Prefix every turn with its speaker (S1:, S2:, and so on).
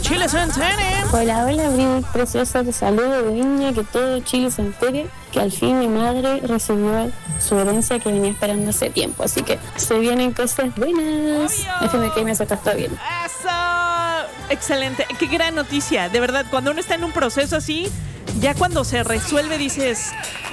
S1: Chile se entere.
S2: Hola, hola, Brin, preciosa, te saludo de Viña, que todo Chile se entere que al fin mi madre recibió su herencia que venía esperando hace tiempo, así que se vienen cosas buenas. FMK me está todo bien.
S1: ¡Eso! Excelente, qué gran noticia, de verdad, cuando uno está en un proceso así, ya cuando se resuelve dices,